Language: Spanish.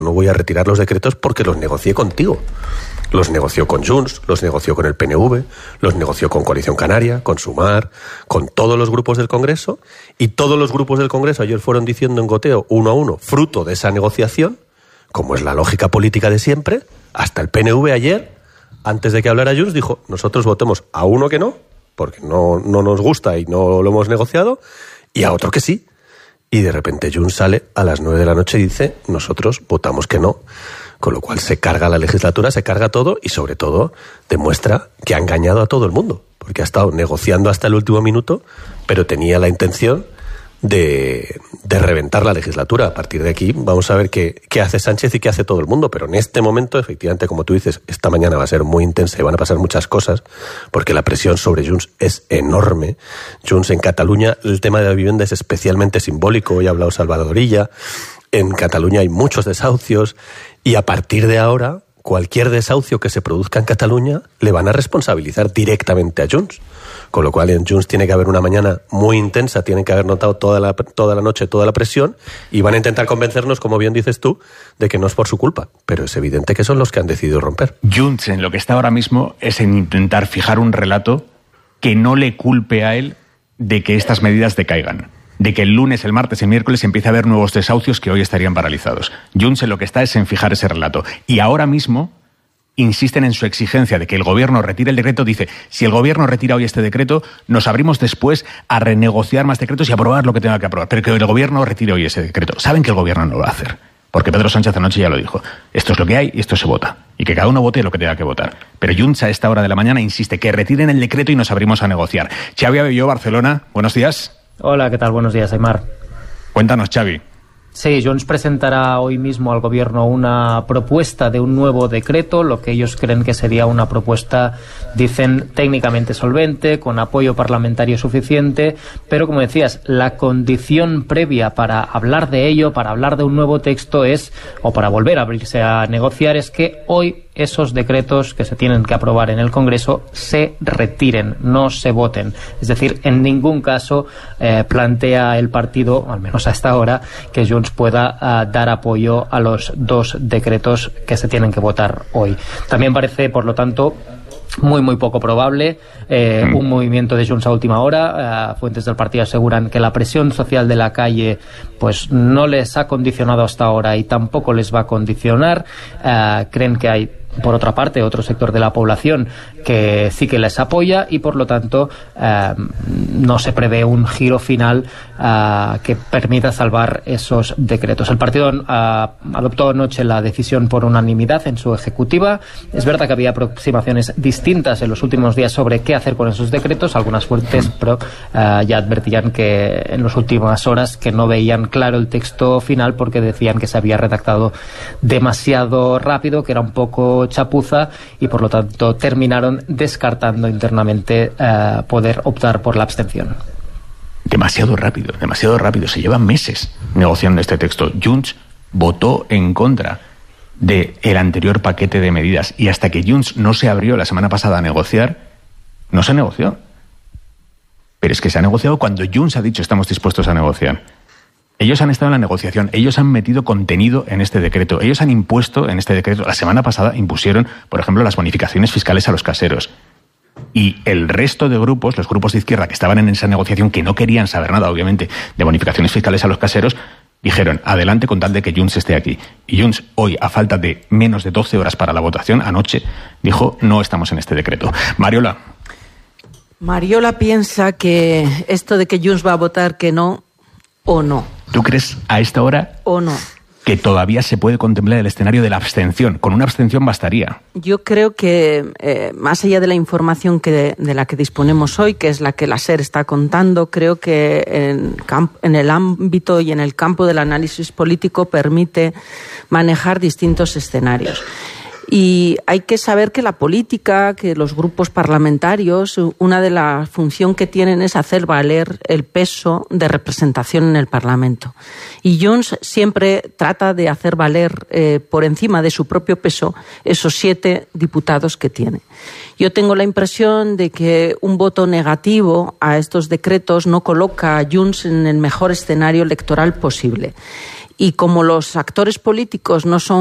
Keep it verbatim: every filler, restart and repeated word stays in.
no voy a retirar los decretos porque los negocié contigo. Los negoció con Junts, los negoció con el P N V, los negoció con Coalición Canaria, con Sumar, con todos los grupos del Congreso, y todos los grupos del Congreso ayer fueron diciendo en goteo, uno a uno, fruto de esa negociación, como es la lógica política de siempre, hasta el P N V ayer, antes de que hablara Junts, dijo, nosotros votemos a uno que no, porque no, no nos gusta y no lo hemos negociado, y a otro que sí. Y de repente Junts sale a las nueve de la noche y dice, nosotros votamos que no. Con lo cual se carga la legislatura, se carga todo y sobre todo demuestra que ha engañado a todo el mundo, porque ha estado negociando hasta el último minuto, pero tenía la intención de, de reventar la legislatura. A partir de aquí vamos a ver qué, qué hace Sánchez y qué hace todo el mundo, pero en este momento, efectivamente, como tú dices, esta mañana va a ser muy intensa y van a pasar muchas cosas, porque la presión sobre Junts es enorme. Junts en Cataluña, el tema de la vivienda es especialmente simbólico, hoy ha hablado Salvador Illa. En Cataluña hay muchos desahucios y a partir de ahora cualquier desahucio que se produzca en Cataluña le van a responsabilizar directamente a Junts. Con lo cual en Junts tiene que haber una mañana muy intensa, tienen que haber notado toda la, toda la noche toda la presión y van a intentar convencernos, como bien dices tú, de que no es por su culpa. Pero es evidente que son los que han decidido romper. Junts en lo que está ahora mismo es en intentar fijar un relato que no le culpe a él de que estas medidas decaigan. De que el lunes, el martes, el miércoles empiece a haber nuevos desahucios que hoy estarían paralizados. Junts en lo que está es en fijar ese relato. Y ahora mismo insisten en su exigencia de que el gobierno retire el decreto. Dice, si el gobierno retira hoy este decreto, nos abrimos después a renegociar más decretos y aprobar lo que tenga que aprobar. Pero que el gobierno retire hoy ese decreto. Saben que el gobierno no lo va a hacer. Porque Pedro Sánchez anoche ya lo dijo. Esto es lo que hay y esto se vota. Y que cada uno vote lo que tenga que votar. Pero Junts a esta hora de la mañana insiste que retiren el decreto y nos abrimos a negociar. Xavi Abelló, Barcelona, buenos días. Hola, ¿qué tal? Buenos días, Aymar. Cuéntanos, Xavi. Sí, Junts presentará hoy mismo al Gobierno una propuesta de un nuevo decreto, lo que ellos creen que sería una propuesta, dicen, técnicamente solvente, con apoyo parlamentario suficiente, pero como decías, la condición previa para hablar de ello, para hablar de un nuevo texto es, o para volver a abrirse a negociar, es que hoy esos decretos que se tienen que aprobar en el Congreso se retiren, no se voten. Es decir, en ningún caso eh, plantea el partido, al menos a esta hora, que Junts pueda uh, dar apoyo a los dos decretos que se tienen que votar hoy. También parece, por lo tanto, muy muy poco probable eh, un movimiento de Junts a última hora. Uh, fuentes del partido aseguran que la presión social de la calle pues no les ha condicionado hasta ahora y tampoco les va a condicionar. Uh, creen que hay, por otra parte, otro sector de la población que sí que les apoya y por lo tanto eh, no se prevé un giro final eh, que permita salvar esos decretos. El partido eh, adoptó anoche la decisión por unanimidad en su ejecutiva. Es verdad que había aproximaciones distintas en los últimos días sobre qué hacer con esos decretos. Algunas fuentes pero, eh, ya advertían que en las últimas horas que no veían claro el texto final porque decían que se había redactado demasiado rápido, que era un poco chapuza y por lo tanto terminaron descartando internamente eh, poder optar por la abstención. Demasiado rápido, demasiado rápido. Se llevan meses negociando este texto. Junts votó en contra del anterior paquete de medidas y hasta que Junts no se abrió la semana pasada a negociar, no se negoció. Pero es que se ha negociado cuando Junts ha dicho estamos dispuestos a negociar. Ellos han estado en la negociación, ellos han metido contenido en este decreto, ellos han impuesto en este decreto, la semana pasada impusieron, por ejemplo, las bonificaciones fiscales a los caseros. Y el resto de grupos, los grupos de izquierda que estaban en esa negociación, que no querían saber nada, obviamente, de bonificaciones fiscales a los caseros, dijeron, adelante con tal de que Junts esté aquí. Y Junts, hoy, a falta de menos de doce horas para la votación, anoche, dijo, no estamos en este decreto. Mariola. Mariola piensa que esto de que Junts va a votar que no, o no. ¿Tú crees a esta hora o no que todavía se puede contemplar el escenario de la abstención? Con una abstención bastaría. Yo creo que, eh, más allá de la información que de, de la que disponemos hoy, que es la que la SER está contando, creo que en, camp- en el ámbito y en el campo del análisis político permite manejar distintos escenarios. Y hay que saber que la política, que los grupos parlamentarios, una de las funciones que tienen es hacer valer el peso de representación en el Parlamento. Y Junts siempre trata de hacer valer eh, por encima de su propio peso esos siete diputados que tiene. Yo tengo la impresión de que un voto negativo a estos decretos no coloca a Junts en el mejor escenario electoral posible. y como los actores políticos no son